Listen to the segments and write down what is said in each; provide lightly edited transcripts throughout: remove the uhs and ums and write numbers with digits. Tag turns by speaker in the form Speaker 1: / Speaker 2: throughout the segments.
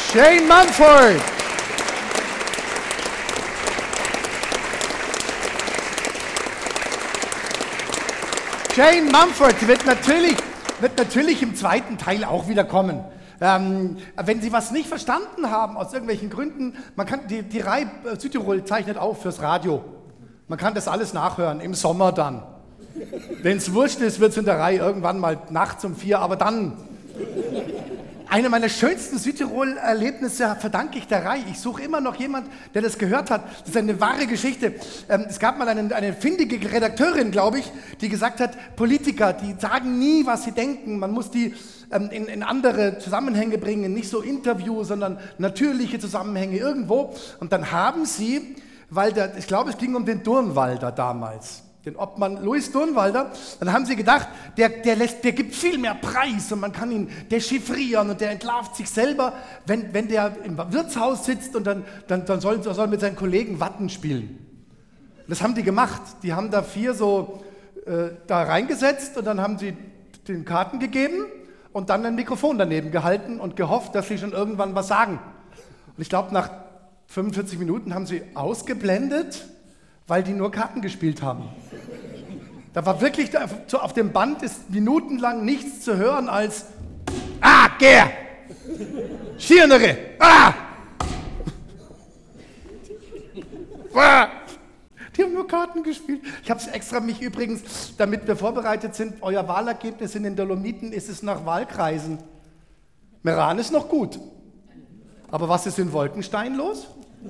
Speaker 1: Jane Mumford. Jane Mumford wird natürlich im zweiten Teil auch wieder kommen. Wenn Sie was nicht verstanden haben, aus irgendwelchen Gründen, man kann die RAI Südtirol zeichnet auf fürs Radio. Man kann das alles nachhören, im Sommer dann. Wenn es wurscht ist, wird es in der RAI irgendwann mal nachts um 4, aber dann. Eine meiner schönsten Südtirol-Erlebnisse verdanke ich der RAI. Ich suche immer noch jemanden, der das gehört hat. Das ist eine wahre Geschichte. Es gab mal eine findige Redakteurin, glaube ich, die gesagt hat, Politiker, die sagen nie, was sie denken. Man muss die in andere Zusammenhänge bringen, nicht so Interviews, sondern natürliche Zusammenhänge irgendwo. Und dann haben sie, ich glaube, es ging um den Durnwalder damals, den Obmann Louis Durnwalder, dann haben sie gedacht, der gibt viel mehr Preis und man kann ihn dechiffrieren und der entlarvt sich selber, wenn der im Wirtshaus sitzt und dann soll er mit seinen Kollegen Watten spielen. Das haben die gemacht. Die haben da 4 so da reingesetzt und dann haben sie den Karten gegeben und dann ein Mikrofon daneben gehalten und gehofft, dass sie schon irgendwann was sagen. Und ich glaube, nach 45 Minuten haben sie ausgeblendet, weil die nur Karten gespielt haben. Da war wirklich, auf dem Band ist minutenlang nichts zu hören als Ger! Schirnere! Die haben nur Karten gespielt. Ich habe es extra mich übrigens, damit wir vorbereitet sind, euer Wahlergebnis in den Dolomiten ist es nach Wahlkreisen. Meran ist noch gut. Aber was ist in Wolkenstein los?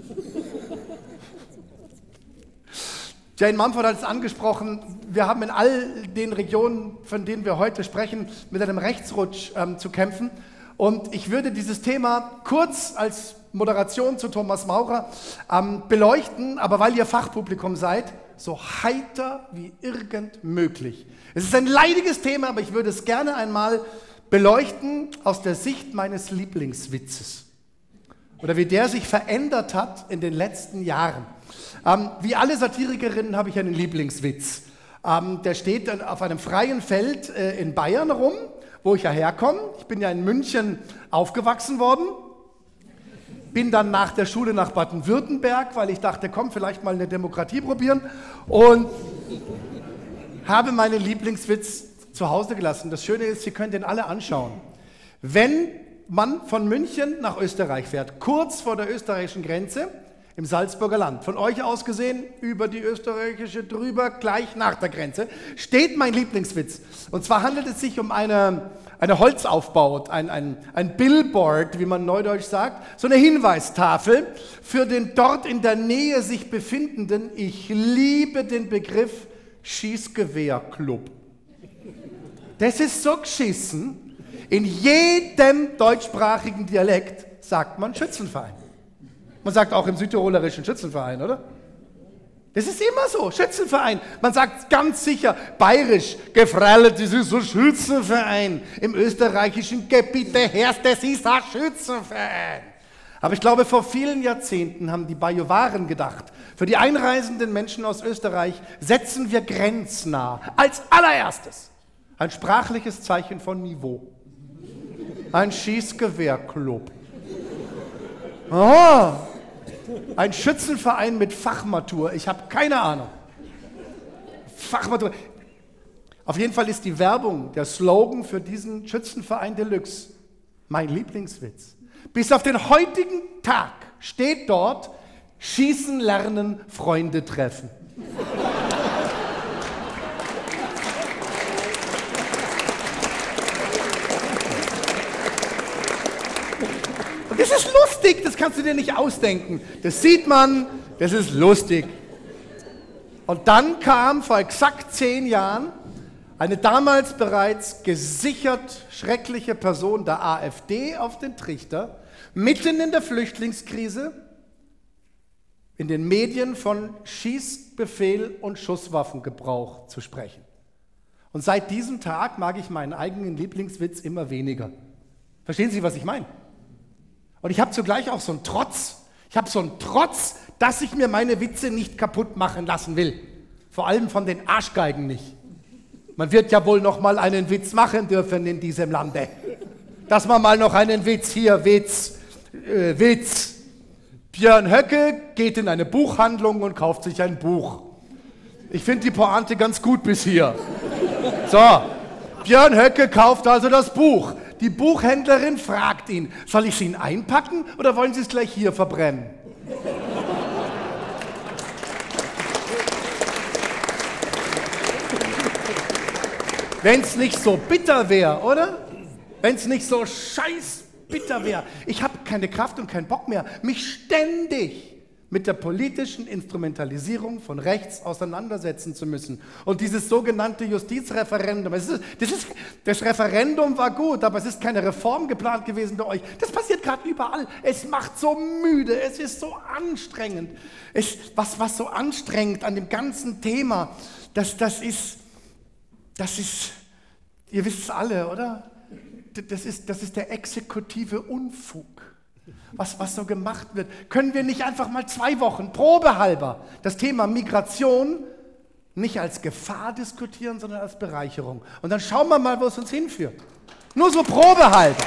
Speaker 1: Jane Mumford hat es angesprochen, wir haben in all den Regionen, von denen wir heute sprechen, mit einem Rechtsrutsch zu kämpfen. Und ich würde dieses Thema kurz als Moderation zu Thomas Maurer beleuchten, aber weil ihr Fachpublikum seid, so heiter wie irgend möglich. Es ist ein leidiges Thema, aber ich würde es gerne einmal beleuchten aus der Sicht meines Lieblingswitzes. Oder wie der sich verändert hat in den letzten Jahren. Wie alle Satirikerinnen habe ich einen Lieblingswitz. Der steht auf einem freien Feld in Bayern rum, wo ich ja herkomme. Ich bin ja in München aufgewachsen worden. Bin dann nach der Schule nach Baden-Württemberg, weil ich dachte, komm, vielleicht mal eine Demokratie probieren. Und habe meinen Lieblingswitz zu Hause gelassen. Das Schöne ist, Sie können den alle anschauen. Wenn man von München nach Österreich fährt, kurz vor der österreichischen Grenze, im Salzburger Land, von euch aus gesehen, über die österreichische drüber, gleich nach der Grenze, steht mein Lieblingswitz. Und zwar handelt es sich um eine Holzaufbaut, ein Billboard, wie man neudeutsch sagt, so eine Hinweistafel für den dort in der Nähe sich befindenden, ich liebe den Begriff Schießgewehrclub. Das ist so geschissen, in jedem deutschsprachigen Dialekt sagt man Schützenverein. Man sagt auch im südtirolerischen Schützenverein, oder? Das ist immer so, Schützenverein. Man sagt ganz sicher, bayerisch, gefrellet, das ist so Schützenverein. Im österreichischen Gebiet, der Herst, das ist ein Schützenverein. Aber ich glaube, vor vielen Jahrzehnten haben die Bajuwaren gedacht, für die einreisenden Menschen aus Österreich setzen wir grenznah, als allererstes, ein sprachliches Zeichen von Niveau. Ein Schießgewehrclub. Oh, ein Schützenverein mit Fachmatur. Ich habe keine Ahnung. Fachmatur. Auf jeden Fall ist die Werbung, der Slogan für diesen Schützenverein Deluxe mein Lieblingswitz. Bis auf den heutigen Tag steht dort, Schießen lernen, Freunde treffen. Das ist lustig, das kannst du dir nicht ausdenken. Das sieht man, das ist lustig. Und dann kam vor exakt 10 Jahren eine damals bereits gesichert schreckliche Person der AfD auf den Trichter, mitten in der Flüchtlingskrise, in den Medien von Schießbefehl und Schusswaffengebrauch zu sprechen. Und seit diesem Tag mag ich meinen eigenen Lieblingswitz immer weniger. Verstehen Sie, was ich meine? Und ich habe zugleich auch so einen Trotz. Ich habe so einen Trotz, dass ich mir meine Witze nicht kaputt machen lassen will. Vor allem von den Arschgeigen nicht. Man wird ja wohl noch mal einen Witz machen dürfen in diesem Lande. Dass man mal noch einen Witz hier, Witz. Witz. Björn Höcke geht in eine Buchhandlung und kauft sich ein Buch. Ich finde die Pointe ganz gut bis hier. So, Björn Höcke kauft also das Buch. Die Buchhändlerin fragt ihn, soll ich es Ihnen einpacken oder wollen Sie es gleich hier verbrennen? Wenn es nicht so bitter wäre, oder? Wenn es nicht so scheiß bitter wäre. Ich habe keine Kraft und keinen Bock mehr, mich ständig mit der politischen Instrumentalisierung von rechts auseinandersetzen zu müssen. Und dieses sogenannte Justizreferendum, das Referendum war gut, aber es ist keine Reform geplant gewesen bei euch. Das passiert gerade überall. Es macht so müde, es ist so anstrengend. Was so anstrengend an dem ganzen Thema, das ist, ihr wisst es alle, oder? Das ist der exekutive Unfug. Was so gemacht wird. Können wir nicht einfach mal 2 Wochen, probehalber, das Thema Migration nicht als Gefahr diskutieren, sondern als Bereicherung? Und dann schauen wir mal, wo es uns hinführt. Nur so probehalber.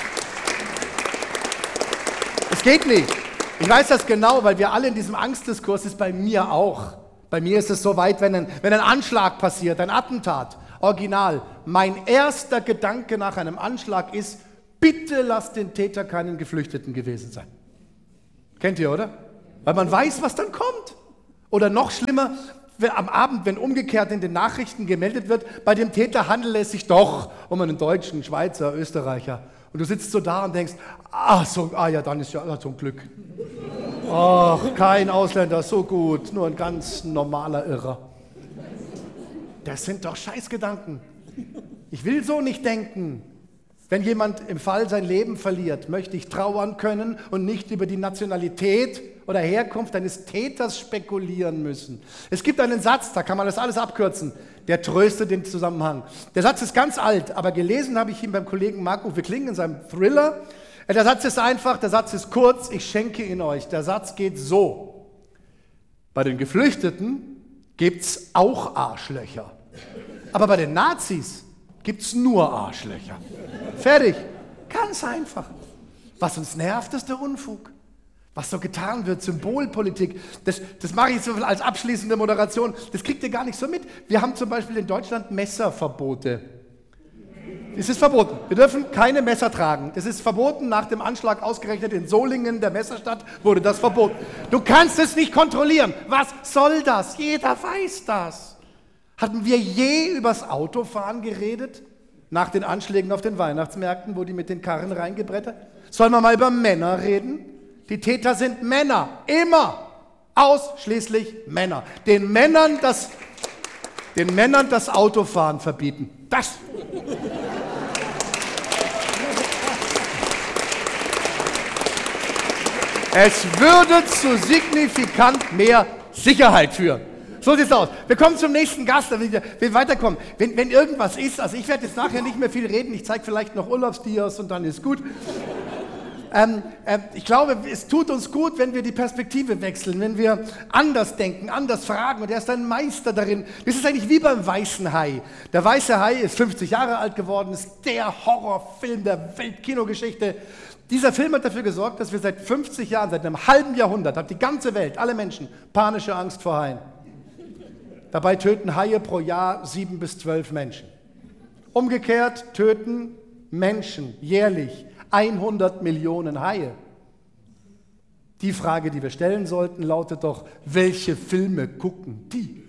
Speaker 1: Es geht nicht. Ich weiß das genau, weil wir alle in diesem Angstdiskurs ist bei mir auch. Bei mir ist es so weit, wenn ein Anschlag passiert, ein Attentat, original. Mein erster Gedanke nach einem Anschlag ist, bitte lasst den Täter keinen Geflüchteten gewesen sein. Kennt ihr, oder? Weil man weiß, was dann kommt. Oder noch schlimmer, am Abend, wenn umgekehrt in den Nachrichten gemeldet wird, bei dem Täter handelt es sich doch um einen Deutschen, Schweizer, Österreicher. Und du sitzt so da und denkst, dann ist ja zum Glück. Ach, kein Ausländer, so gut, nur ein ganz normaler Irrer. Das sind doch Scheißgedanken. Ich will so nicht denken. Wenn jemand im Fall sein Leben verliert, möchte ich trauern können und nicht über die Nationalität oder Herkunft eines Täters spekulieren müssen. Es gibt einen Satz, da kann man das alles abkürzen, der tröstet den Zusammenhang. Der Satz ist ganz alt, aber gelesen habe ich ihn beim Kollegen Marc-Uwe Kling in seinem Thriller. Der Satz ist einfach, der Satz ist kurz, ich schenke ihn euch. Der Satz geht so: Bei den Geflüchteten gibt's auch Arschlöcher, aber bei den Nazis gibt's nur Arschlöcher. Fertig. Ganz einfach. Was uns nervt, ist der Unfug. Was so getan wird, Symbolpolitik, das mache ich so als abschließende Moderation, das kriegt ihr gar nicht so mit. Wir haben zum Beispiel in Deutschland Messerverbote. Es ist verboten. Wir dürfen keine Messer tragen. Es ist verboten. Nach dem Anschlag ausgerechnet in Solingen, der Messerstadt, wurde das verboten. Du kannst es nicht kontrollieren. Was soll das? Jeder weiß das. Hatten wir je übers Autofahren geredet? Nach den Anschlägen auf den Weihnachtsmärkten, wo die mit den Karren reingebrettert? Sollen wir mal über Männer reden? Die Täter sind Männer. Immer. Ausschließlich Männer. Den Männern das Autofahren verbieten. Das. Es würde zu signifikant mehr Sicherheit führen. So sieht's aus. Wir kommen zum nächsten Gast, damit wir weiterkommen. Wenn irgendwas ist, also ich werde jetzt nachher nicht mehr viel reden, ich zeige vielleicht noch Urlaubsdias und dann ist gut. Ich glaube, es tut uns gut, wenn wir die Perspektive wechseln, wenn wir anders denken, anders fragen. Und er ist ein Meister darin. Das ist eigentlich wie beim Weißen Hai. Der Weiße Hai ist 50 Jahre alt geworden, ist der Horrorfilm der Weltkinogeschichte. Dieser Film hat dafür gesorgt, dass wir seit 50 Jahren, seit einem halben Jahrhundert, hat die ganze Welt, alle Menschen, panische Angst vor Haien. Dabei töten Haie pro Jahr 7 bis 12 Menschen. Umgekehrt töten Menschen jährlich 100 Millionen Haie. Die Frage, die wir stellen sollten, lautet doch, welche Filme gucken die?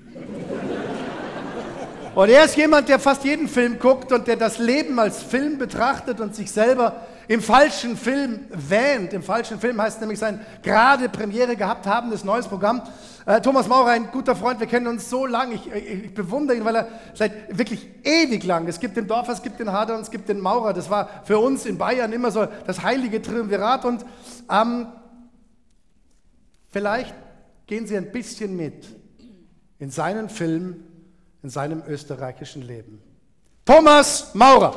Speaker 1: Und er ist jemand, der fast jeden Film guckt und der das Leben als Film betrachtet und sich selber im falschen Film wähnt. Im falschen Film heißt nämlich sein gerade Premiere gehabt habendes neues Programm. Thomas Maurer, ein guter Freund, wir kennen uns so lange. Ich bewundere ihn, weil er seit wirklich ewig lang, es gibt den Dorfer, es gibt den Harder und es gibt den Maurer. Das war für uns in Bayern immer so das heilige Triumvirat. Und vielleicht gehen Sie ein bisschen mit in seinen Film, in seinem österreichischen Leben. Thomas Maurer.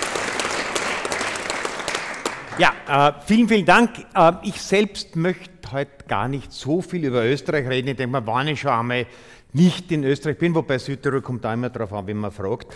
Speaker 2: Ja, vielen, vielen Dank. Ich selbst möchte heute gar nicht so viel über Österreich reden. Ich denke mir, wann ich schon einmal nicht in Österreich bin, wobei Südtirol kommt da immer darauf an, wenn man fragt.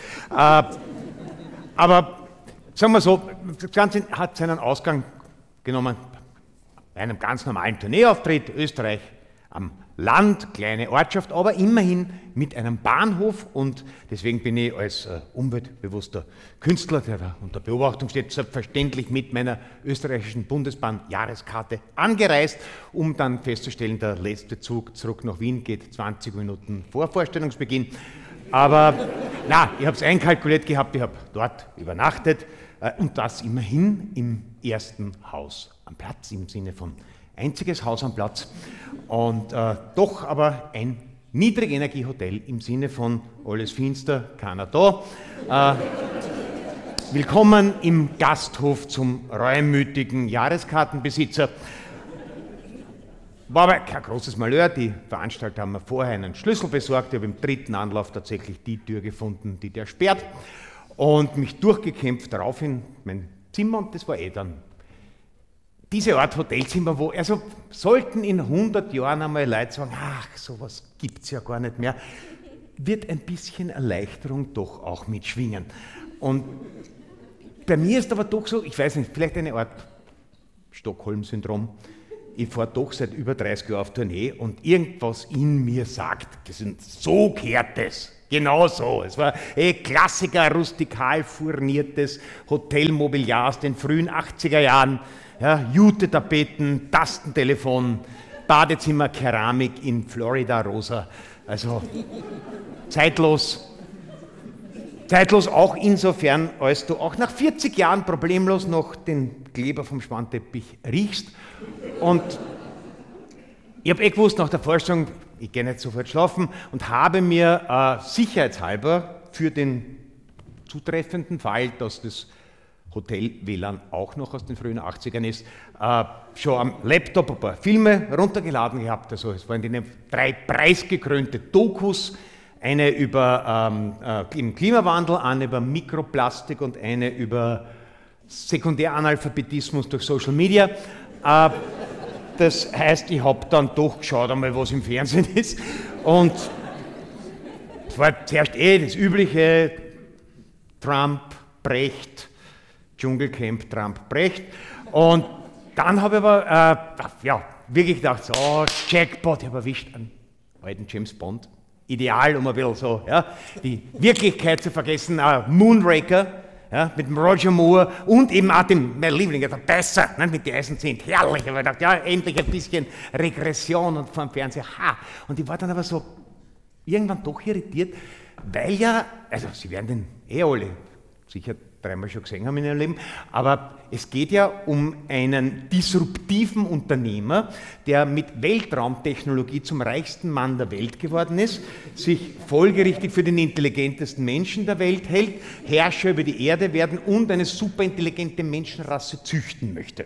Speaker 2: Aber sagen wir so, das Ganze hat seinen Ausgang genommen bei einem ganz normalen Tourneeauftritt, Österreich am Land, kleine Ortschaft, aber immerhin mit einem Bahnhof, und deswegen bin ich als umweltbewusster Künstler, der da unter Beobachtung steht, selbstverständlich mit meiner österreichischen Bundesbahn-Jahreskarte angereist, um dann festzustellen, der letzte Zug zurück nach Wien geht 20 Minuten vor Vorstellungsbeginn. Aber ich habe es einkalkuliert gehabt, ich habe dort übernachtet, und das immerhin im ersten Haus am Platz, im Sinne von einziges Haus am Platz, und doch aber ein Niedrigenergiehotel im Sinne von alles finster, keiner da. Willkommen im Gasthof zum reumütigen Jahreskartenbesitzer. War aber kein großes Malheur, die Veranstalter haben mir vorher einen Schlüssel besorgt, ich habe im dritten Anlauf tatsächlich die Tür gefunden, die der sperrt, und mich durchgekämpft darauf in mein Zimmer, und das war dann diese Art Hotelzimmer, wo, also sollten in 100 Jahren einmal Leute sagen, ach, sowas gibt es ja gar nicht mehr, wird ein bisschen Erleichterung doch auch mitschwingen. Und bei mir ist aber doch so, ich weiß nicht, vielleicht eine Art Stockholm-Syndrom. Ich fahre doch seit über 30 Jahren auf Tournee, und irgendwas in mir sagt, so gehört es. Genau so. Es war Klassiker, rustikal furniertes Hotelmobiliar aus den frühen 80er Jahren. Ja, Jute-Tapeten, Tastentelefon, Badezimmer, Keramik in Florida rosa. Also zeitlos auch insofern, als du auch nach 40 Jahren problemlos noch den Kleber vom Spanteppich riechst. Und ich habe gewusst nach der Vorstellung, ich gehe nicht sofort schlafen, und habe mir sicherheitshalber für den zutreffenden Fall, dass das Hotel-WLAN auch noch aus den frühen 80ern ist, schon am Laptop ein paar Filme runtergeladen gehabt. Also es waren 3 preisgekrönte Dokus, eine über den Klimawandel, eine über Mikroplastik und eine über Sekundäranalphabetismus durch Social Media. Das heißt, ich habe dann doch geschaut einmal, was im Fernsehen ist, und es war zuerst das übliche Trump, Brecht, Dschungelcamp, Trump, Brecht, und dann habe ich aber wirklich gedacht, so, Jackpot, ich habe erwischt einen alten James Bond, ideal, um ein bisschen so, die Wirklichkeit zu vergessen, Moonraker, mit dem Roger Moore und eben auch mein Liebling, der Besser, mit den Eisenzähnen, herrlich, ich habe gedacht, endlich ein bisschen Regression und vor dem Fernseher, und ich war dann aber so irgendwann doch irritiert, weil also Sie werden den alle sicher 3-mal schon gesehen haben in ihrem Leben, aber es geht ja um einen disruptiven Unternehmer, der mit Weltraumtechnologie zum reichsten Mann der Welt geworden ist, sich folgerichtig für den intelligentesten Menschen der Welt hält, Herrscher über die Erde werden und eine superintelligente Menschenrasse züchten möchte.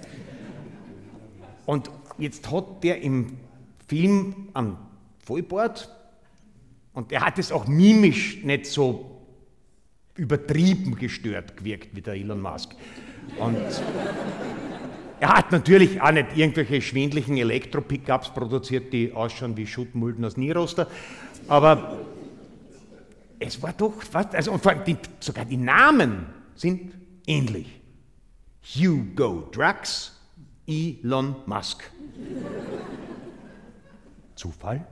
Speaker 2: Und jetzt hat der im Film einen Vollbart, und er hat es auch mimisch nicht so übertrieben gestört gewirkt wie der Elon Musk. Und er hat natürlich auch nicht irgendwelche schwindlichen Elektro-Pickups produziert, die ausschauen wie Schuttmulden aus Nieroster, aber es war doch, also, und vor allem sogar die Namen sind ähnlich. Hugo Drax, Elon Musk. Zufall?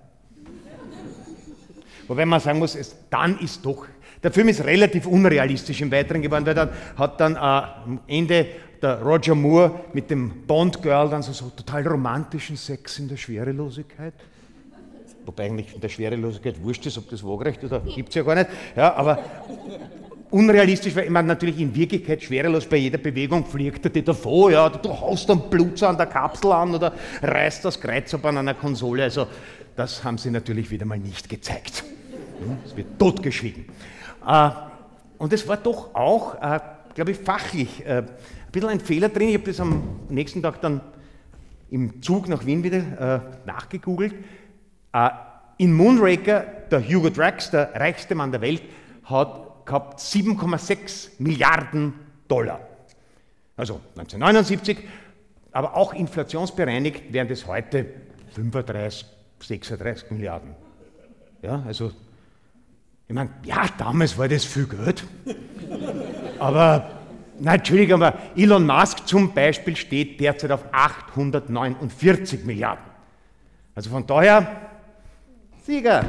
Speaker 2: Wobei man sagen muss, dann ist doch, der Film ist relativ unrealistisch im Weiteren geworden, weil dann hat am Ende der Roger Moore mit dem Bond-Girl dann so total romantischen Sex in der Schwerelosigkeit. Wobei eigentlich in der Schwerelosigkeit wurscht ist, ob das waagrecht oder gibt es ja gar nicht. Ja, aber unrealistisch, weil ich meine, natürlich in Wirklichkeit schwerelos bei jeder Bewegung fliegt er dir davor, du haust dann Blutzer an der Kapsel an oder reißt das Kreuz ab an einer Konsole. Also das haben sie natürlich wieder mal nicht gezeigt. Es wird totgeschwiegen. Und es war doch auch, glaube ich, fachlich ein bisschen ein Fehler drin. Ich habe das am nächsten Tag dann im Zug nach Wien wieder nachgegoogelt. In Moonraker, der Hugo Drax, der reichste Mann der Welt, hat gehabt 7,6 Milliarden $. Also 1979, aber auch inflationsbereinigt wären das heute 35, 36 Milliarden. Ja, also, ich meine, ja, damals war das viel Geld, aber, nein, Entschuldigung, aber Elon Musk zum Beispiel steht derzeit auf 849 Milliarden. Also von daher, Sieger.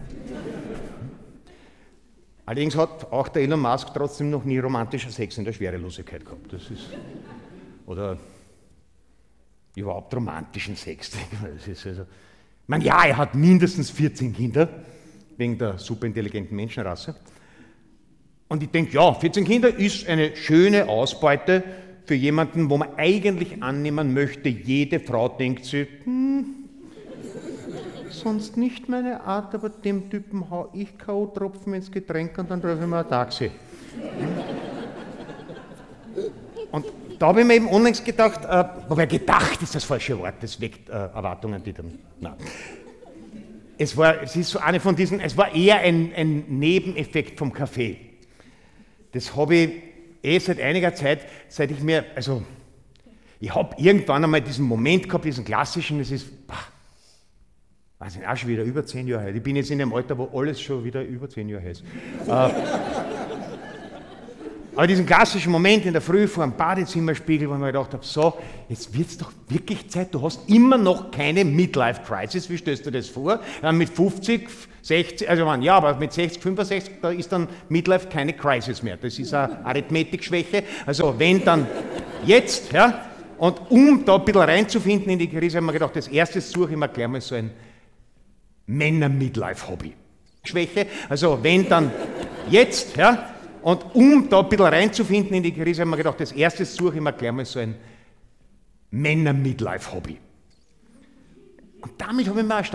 Speaker 2: Allerdings hat auch der Elon Musk trotzdem noch nie romantischer Sex in der Schwerelosigkeit gehabt. Das ist, oder überhaupt romantischen Sex. Das ist also, ich meine, ja, er hat mindestens 14 Kinder, wegen der superintelligenten Menschenrasse. Und ich denke, ja, 14 Kinder ist eine schöne Ausbeute für jemanden, wo man eigentlich annehmen möchte, jede Frau denkt sich, sonst nicht meine Art, aber dem Typen hau ich K.O.-Tropfen ins Getränk und dann rufe ich mir ein Taxi. Und da habe ich mir eben unlängst gedacht, wobei gedacht ist das falsche Wort, das weckt Erwartungen, die dann, nein. Es ist so eine von diesen, es war eher ein Nebeneffekt vom Kaffee. Das habe ich seit einiger Zeit, seit ich mir, also ich habe irgendwann einmal diesen Moment gehabt, diesen klassischen, das ist, weiß nicht, auch schon wieder über 10 Jahre her. Ich bin jetzt in einem Alter, wo alles schon wieder über 10 Jahre her ist. Aber diesen klassischen Moment in der Früh vor dem Badezimmerspiegel, wo ich mir gedacht habe, so, jetzt wird es doch wirklich Zeit, du hast immer noch keine Midlife-Crisis, wie stellst du das vor? Mit 50, 60, also ja, aber mit 60, 65, da ist dann Midlife keine Crisis mehr. Das ist eine Arithmetikschwäche. Also wenn dann jetzt, ja, und um da ein bisschen reinzufinden in die Krise, habe ich mir gedacht, als erstes suche ich mir gleich mal so ein Männer-Midlife-Hobby. Schwäche, also wenn dann jetzt, ja, und um da ein bisschen reinzufinden in die Krise, habe ich mir gedacht, als erstes suche ich mir gleich mal so ein Männer-Midlife-Hobby. Und damit habe ich mir